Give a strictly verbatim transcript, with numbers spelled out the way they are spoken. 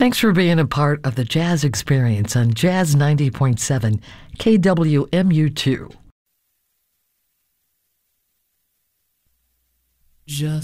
Thanks for being a part of the Jazz Experience on Jazz ninety point seven K W M U two. Just